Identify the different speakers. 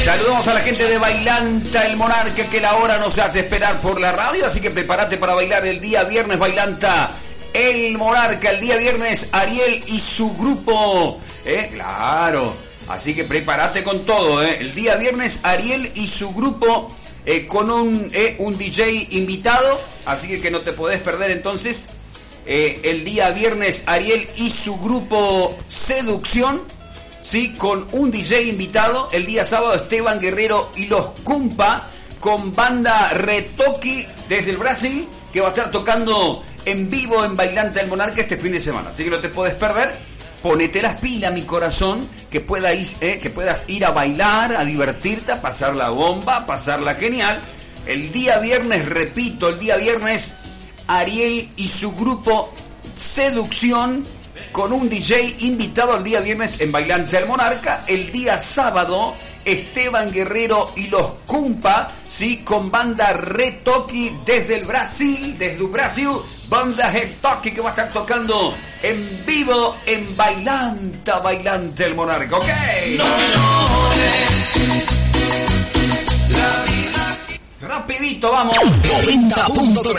Speaker 1: Saludamos a la gente de Bailanta el Monarca, que la hora nos hace esperar por la radio, así que prepárate para bailar el día viernes. Bailanta el Monarca, el día viernes Ariel y su grupo, claro, así que prepárate con todo, el día viernes Ariel y su grupo, con un DJ invitado, así que no te podés perder entonces, el día viernes Ariel y su grupo Seducción, sí, con un DJ invitado. El día sábado Esteban Guerrero y los Cumpa, con banda Retoque desde el Brasil, que va a estar tocando en vivo en Bailanta el Monarca este fin de semana, así que no te puedes perder. Ponete las pilas, mi corazón, que puedas ir a bailar, a divertirte, a pasar la bomba, a pasarla genial. El día viernes, repito, el día viernes Ariel y su grupo Seducción, con un DJ invitado el día viernes en Bailanta el Monarca. El día sábado Esteban Guerrero y los Cumpa, sí, con banda Retoque desde el Brasil, banda Retoque, que va a estar tocando en vivo en Bailanta el Monarca, ¿ok? No llores, la vida. Rapidito, vamos.
Speaker 2: 90.3